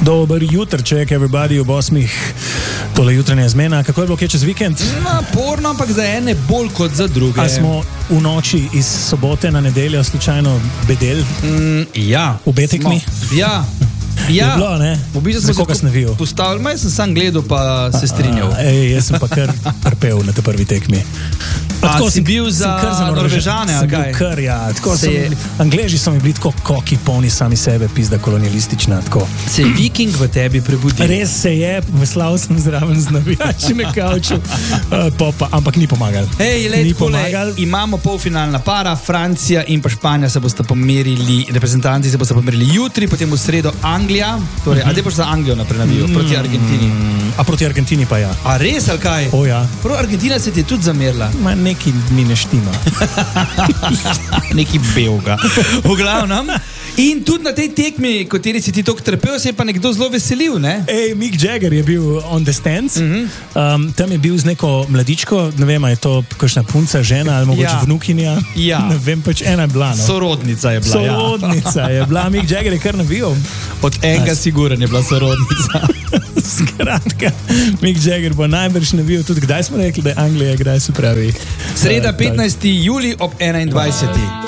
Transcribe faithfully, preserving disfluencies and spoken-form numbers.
Dober jutrček, everybody, ob osmih. Tole jutranja zmena. Kako je bilo kje čez vikend? Naporno, ampak za ene bolj kot za druge. A smo v noči iz sobote na nedeljo slučajno bedel? Mm, ja. V betekmi? Ja. Ja, je bilo, ne? V bistvu za koga sem navil? Postavil, maj sem sam gledal, pa se strinjal. A, ej, jaz sem pa kar trpel na te prvi tekmi. Pa tako si bil za, za Norvežane, ali kaj? Kar, ja. Tako sem, je... Angleži so mi bili tako koki, polni sami sebe, pizda kolonialistična. Tako. Se je viking v tebi prebudil? Res se je, veslal sem zraven z navijači na kavču, uh, popa, ampak ni pomagal. Hej, lej, takole, imamo polfinalna para, Francija in pa Španija se boste pomerili, reprezentanti se boste pomerili jutri, potem v sredo Anglija, torej, mm -hmm. a te boš za Anglijo naprej navijo, proti Argentini. A proti Argentini pa ja. A res, ali kaj? O ja. Prav Argentina se ti je tudi zamerila. Ma neki mi ne štima. Neki belga. V glavnem. In tudi na tej tekmi, kateri si ti toliko trpel, se je pa nekdo zelo veselil, ne? Ej, Mick Jagger je bil on the stands. Mm -hmm. um, tam je bil z neko mladičko, ne vem, je to kakšna punca, žena ali mogoče ja. vnukinja. Ja. Ne vem, pač ena je bila. No. Sorodnica je bila. Sorodnica ja. je bila. Mick Jagger je kar navijal. Od enega siguren je bila sorodnica. Skratka, Mick Jagger bo najbrž navijal tudi, kdaj smo rekli, da je Anglija, kdaj se pravi. Sreda petnajsti julij ob enaindvajseti